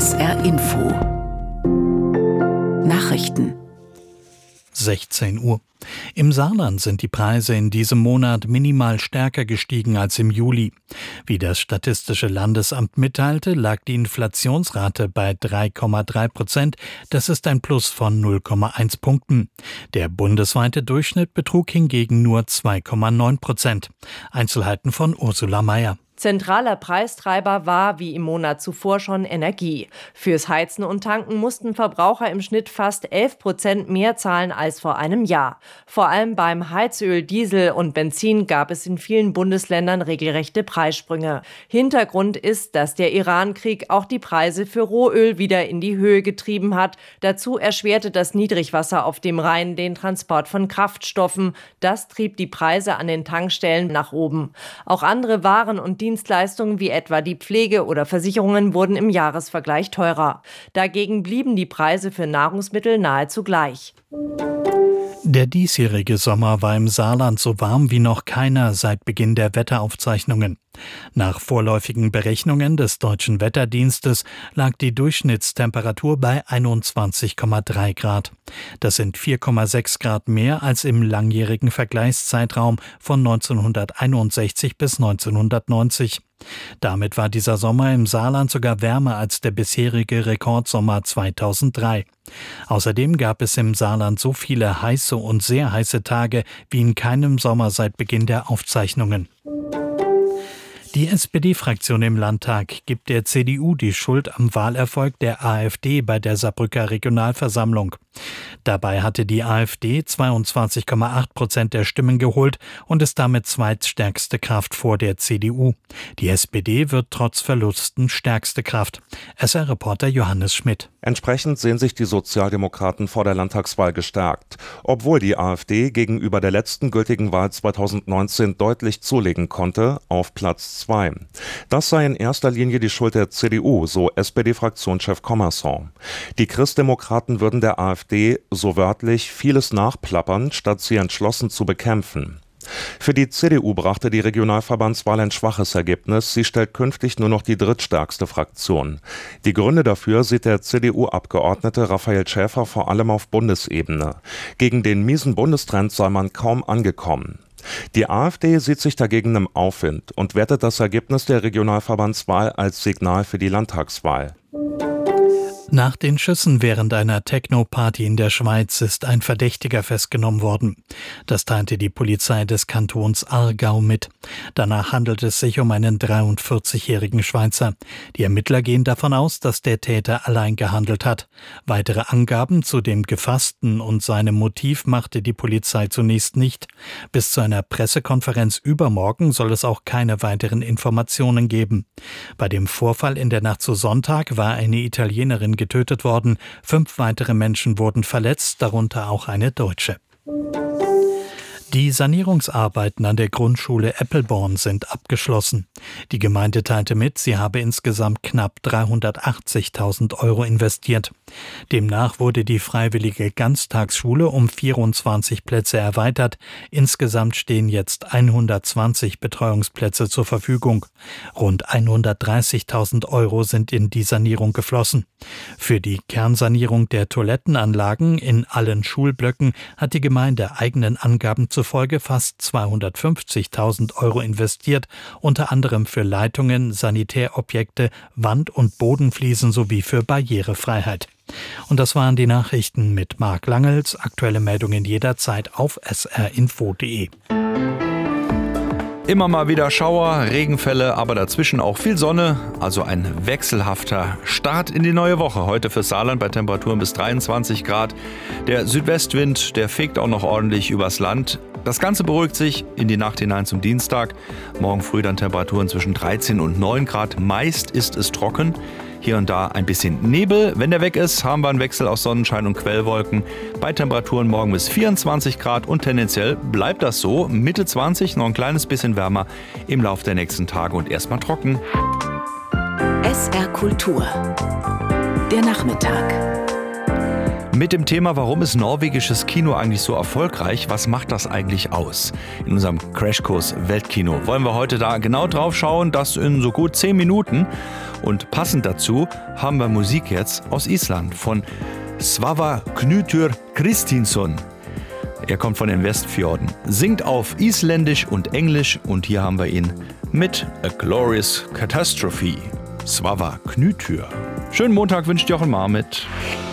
SR Info Nachrichten 16 Uhr. Im Saarland sind die Preise in diesem Monat minimal stärker gestiegen als im Juli. Wie das Statistische Landesamt mitteilte, lag die Inflationsrate bei 3,3%. Das ist ein Plus von 0,1 Punkten. Der bundesweite Durchschnitt betrug hingegen nur 2,9%. Einzelheiten von Ursula Mayer. Zentraler Preistreiber war, wie im Monat zuvor schon, Energie. Fürs Heizen und Tanken mussten Verbraucher im Schnitt fast 11% mehr zahlen als vor einem Jahr. Vor allem beim Heizöl, Diesel und Benzin gab es in vielen Bundesländern regelrechte Preissprünge. Hintergrund ist, dass der Iran-Krieg auch die Preise für Rohöl wieder in die Höhe getrieben hat. Dazu erschwerte das Niedrigwasser auf dem Rhein den Transport von Kraftstoffen. Das trieb die Preise an den Tankstellen nach oben. Auch andere Waren und Dienstleistungen wie etwa die Pflege oder Versicherungen wurden im Jahresvergleich teurer. Dagegen blieben die Preise für Nahrungsmittel nahezu gleich. Der diesjährige Sommer war im Saarland so warm wie noch keiner seit Beginn der Wetteraufzeichnungen. Nach vorläufigen Berechnungen des Deutschen Wetterdienstes lag die Durchschnittstemperatur bei 21,3 Grad. Das sind 4,6 Grad mehr als im langjährigen Vergleichszeitraum von 1961 bis 1990. Damit war dieser Sommer im Saarland sogar wärmer als der bisherige Rekordsommer 2003. Außerdem gab es im Saarland so viele heiße und sehr heiße Tage wie in keinem Sommer seit Beginn der Aufzeichnungen. Die SPD-Fraktion im Landtag gibt der CDU die Schuld am Wahlerfolg der AfD bei der Saarbrücker Regionalversammlung. Dabei hatte die AfD 22,8% der Stimmen geholt und ist damit zweitstärkste Kraft vor der CDU. Die SPD wird trotz Verlusten stärkste Kraft. SR-Reporter Johannes Schmidt. Entsprechend sehen sich die Sozialdemokraten vor der Landtagswahl gestärkt, obwohl die AfD gegenüber der letzten gültigen Wahl 2019 deutlich zulegen konnte, auf Platz 2. Das sei in erster Linie die Schuld der CDU, so SPD-Fraktionschef Commerson. Die Christdemokraten würden der AfD, so wörtlich, vieles nachplappern, statt sie entschlossen zu bekämpfen. Für die CDU brachte die Regionalverbandswahl ein schwaches Ergebnis. Sie stellt künftig nur noch die drittstärkste Fraktion. Die Gründe dafür sieht der CDU-Abgeordnete Raphael Schäfer vor allem auf Bundesebene. Gegen den miesen Bundestrend sei man kaum angekommen. Die AfD sieht sich dagegen im Aufwind und wertet das Ergebnis der Regionalverbandswahl als Signal für die Landtagswahl. Nach den Schüssen während einer Techno-Party in der Schweiz ist ein Verdächtiger festgenommen worden. Das teilte die Polizei des Kantons Aargau mit. Danach handelt es sich um einen 43-jährigen Schweizer. Die Ermittler gehen davon aus, dass der Täter allein gehandelt hat. Weitere Angaben zu dem Gefassten und seinem Motiv machte die Polizei zunächst nicht. Bis zu einer Pressekonferenz übermorgen soll es auch keine weiteren Informationen geben. Bei dem Vorfall in der Nacht zu Sonntag war eine Italienerin getötet worden. 5 weitere Menschen wurden verletzt, darunter auch eine Deutsche. Die Sanierungsarbeiten an der Grundschule Eppelborn sind abgeschlossen. Die Gemeinde teilte mit, sie habe insgesamt knapp 380.000 € investiert. Demnach wurde die freiwillige Ganztagsschule um 24 Plätze erweitert. Insgesamt stehen jetzt 120 Betreuungsplätze zur Verfügung. Rund 130.000 € sind in die Sanierung geflossen. Für die Kernsanierung der Toilettenanlagen in allen Schulblöcken hat die Gemeinde eigenen Angaben zufolge fast 250.000 € investiert, unter anderem für Leitungen, Sanitärobjekte, Wand- und Bodenfliesen sowie für Barrierefreiheit. Und das waren die Nachrichten mit Marc Langels. Aktuelle Meldungen jederzeit auf srinfo.de. Immer mal wieder Schauer, Regenfälle, aber dazwischen auch viel Sonne. Also ein wechselhafter Start in die neue Woche. Heute für Saarland bei Temperaturen bis 23 Grad. Der Südwestwind, der fegt auch noch ordentlich übers Land. Das Ganze beruhigt sich in die Nacht hinein zum Dienstag. Morgen früh dann Temperaturen zwischen 13 und 9 Grad. Meist ist es trocken. Hier und da ein bisschen Nebel. Wenn der weg ist, haben wir einen Wechsel aus Sonnenschein und Quellwolken. Bei Temperaturen morgen bis 24 Grad und tendenziell bleibt das so. Mitte 20, noch ein kleines bisschen wärmer im Laufe der nächsten Tage und erstmal trocken. SR Kultur. Der Nachmittag. mit dem Thema, warum ist norwegisches Kino eigentlich so erfolgreich? Was macht das eigentlich aus? In unserem Crashkurs Weltkino wollen wir heute da genau drauf schauen, das in so gut 10 Minuten. Und passend dazu haben wir Musik jetzt aus Island von Svavar Knútur Kristinsson. Er kommt von den Westfjorden, singt auf Isländisch und Englisch und hier haben wir ihn mit A Glorious Catastrophe. Svavar Knútur. Schönen Montag wünscht Jochen Marmit.